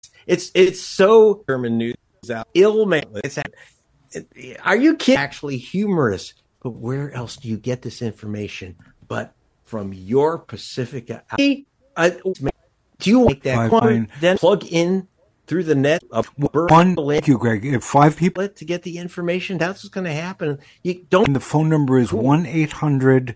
it's so German news out ill mannered. Are you kidding? Actually humorous, but where else do you get this information but from your Pacifica? Do you make that one, then plug in through the net of one? Thank you, Greg. If 5 people to get the information, that's what's going to happen. You don't. And the phone number is 1-800-439-1-800-439-5739.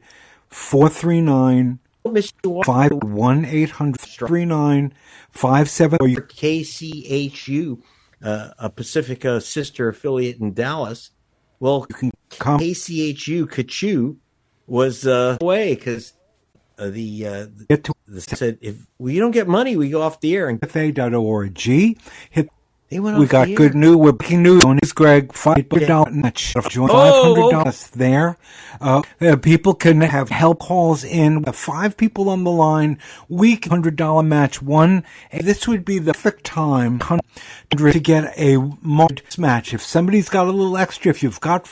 Or your KCHU, a Pacifica sister affiliate in Dallas. Well, you can come. KCHU Kachu was away because the said if we don't get money, we go off the air. And FA.org. They went we got good news. We're breaking news on this, Greg. $500 match. $500 there. People can have help calls in. 5 people on the line. Week $100 match. This would be the perfect time to get a match. If somebody's got a little extra, if you've got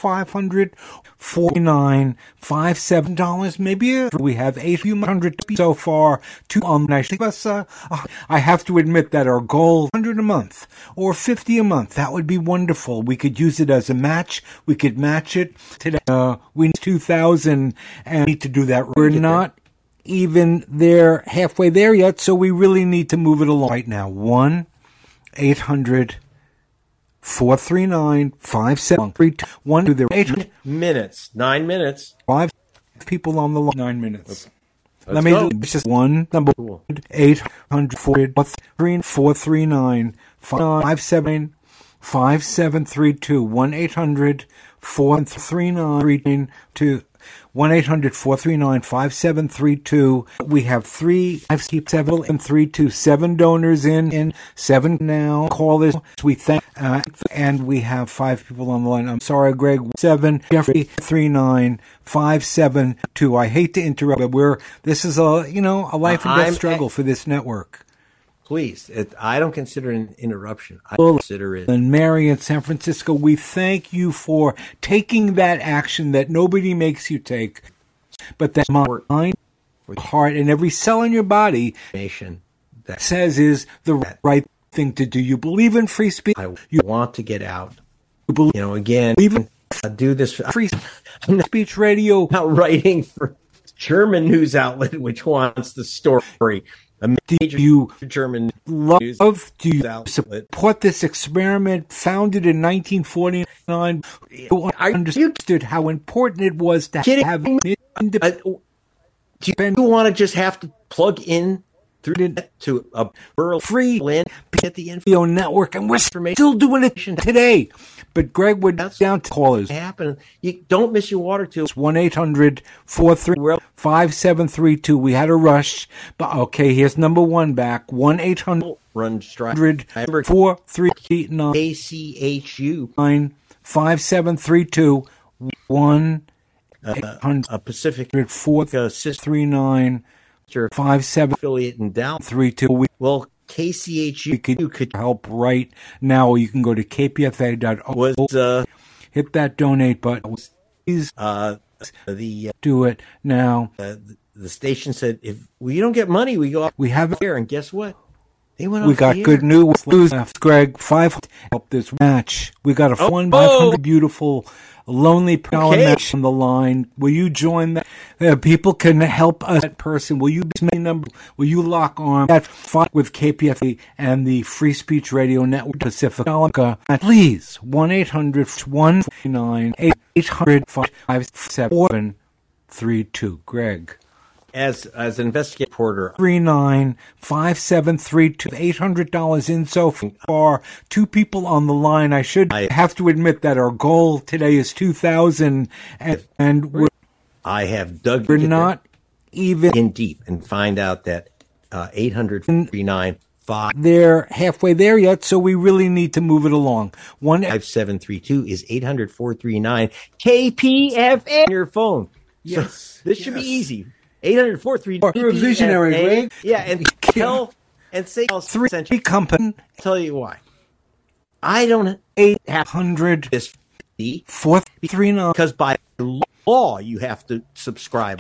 $549.57, maybe we have $800 so far. 2 on the I have to admit that our goal $100 a month or $50 a month. That would be wonderful. We could use it as a match. We could match it today. We need 2,000 and need to do that. We're not even there, halfway there yet, so we really need to move it along right now. 1-800-439-5732. 1 to the 8 minutes. 9 minutes. 5 people on the line. 9 minutes. Okay. Let me do just one number. 800-439-5732. 1-800-439-5732. 1-800-439-5732. We have 7 donors in 7 now. Call this. We thank, and we have 5 people on the line. I'm sorry, Greg. 7 Jeffrey 39-572. I hate to interrupt, but this is a life and death struggle for this network. Please, I don't consider it an interruption. I consider it. And Mary in San Francisco, we thank you for taking that action that nobody makes you take, but that mind, heart, and every cell in your body that says is the right thing to do. You believe in free speech. You want to get out. You believe, again, even do this free speech radio. Not writing for German news outlet, which wants the story. A major German news do you support this experiment founded in 1949? You understood how important it was to have independent. Do you want to just have to plug in through to a free land at the info network, and we're still doing it today. But Greg, we're down to callers. You don't miss your water too. It's 1-800-439-5732. We had a rush, but okay. Here's number 1 back. 1-800 run straight 439 KCHU 5732 a Pacific 439 57 affiliate in Dallas 32. Well, KCHU could help right now. You can go to kpfa.org. Hit that donate button. Please do it now. The station said, if we don't get money, we go off we have here. And guess what? They went we got good news. Greg, 5 help this match. We got a 500 beautiful lonely match on the line. Will you join that? People can help us. That person. Will you Will you lock arms that fight with KPFA and the Free Speech Radio Network Pacific? Please, 1-800-139-800-5732. Greg. As an investigative reporter, 39-5732, $800 in so far. 2 people on the line. I have to admit that our goal today is 2,000, and I have dug. We're not even in deep and find out that 839. They're halfway there yet, so we really need to move it along. 5732 is 800-439 KPFA on your phone. Yes, this should be easy. 800-439. You're a visionary, Greg. Yeah, and say 3 company. Tell you why. I don't 800 this 439 because by law you have to subscribe.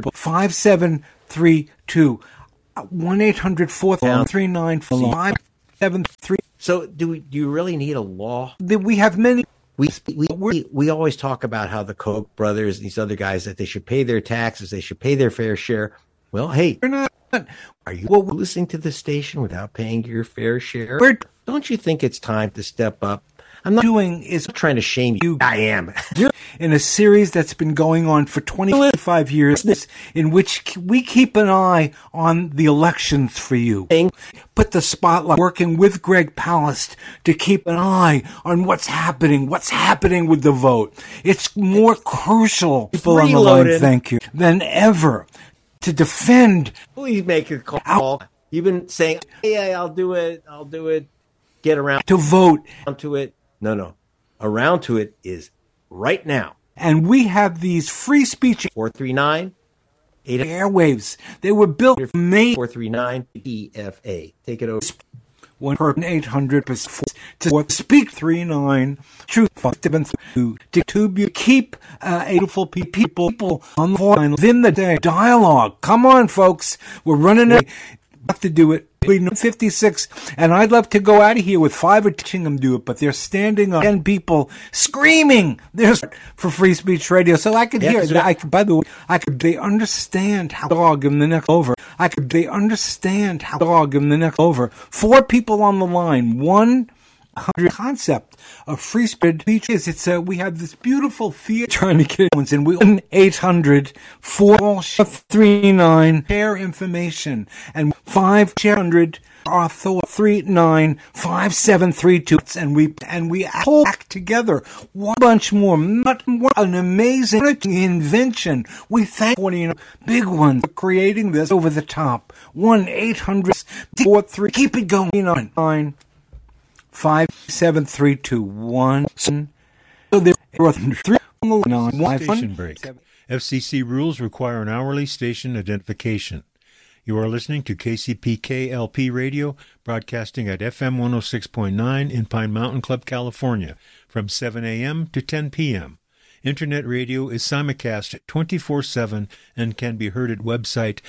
5732 1-800-439-5. 73. So do you really need a law? We have many. We always talk about how the Koch brothers and these other guys, that they should pay their taxes, they should pay their fair share. Well, hey, We're not. are you listening to the station without paying your fair share? Don't you think it's time to step up? I'm not Doing is trying to shame you. I am. in a series that's been going on for 25 years, in which we keep an eye on the elections for you. Put the spotlight, working with Greg Palast to keep an eye on what's happening with the vote. It's more crucial, people on the line, thank you, than ever to defend. Please make a call. You've been saying, yeah, I'll do it. Get around to vote. To it. No. Around to it is right now. And we have these free speech 439 airwaves. They were built May 439 EFA. Take it over. 1-800 to speak 39 truth to keep beautiful people on the line within the day dialogue. Come on, folks, we're running it. Have to do it. 56, and I'd love to go out of here with 5 or teaching them do it, but they're standing up and people screaming there's for free speech radio. So I could hear it. By the way, they understand how dog in the next over. They understand how dog in the next over. 4 people on the line. 100 concept of free speech is we have this beautiful theater trying to get ones in. We 800-439 share information and 500 author 395732 and we pull back together one bunch more, much more, an amazing invention. We thank 49 big ones for creating this over the top. 1-800-43 keep it going on 57321. So there are 3 station break. FCC rules require an hourly station identification. You are listening to KCPK LP Radio, broadcasting at FM 106.9 in Pine Mountain Club, California, from 7 a.m. to 10 p.m. Internet radio is simulcast 24/7 and can be heard at website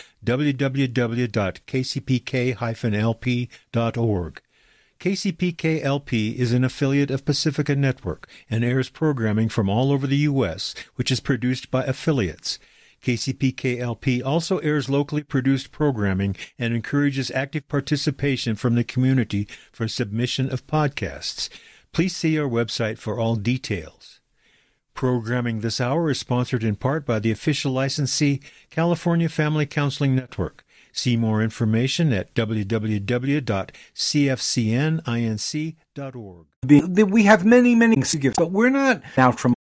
www.kcpk-lp.org. KCPK-LP is an affiliate of Pacifica Network and airs programming from all over the U.S., which is produced by affiliates. KCPK-LP also airs locally produced programming and encourages active participation from the community for submission of podcasts. Please see our website for all details. Programming this hour is sponsored in part by the official licensee, California Family Counseling Network. See more information at www.cfcninc.org. We have many to give, but we're not out from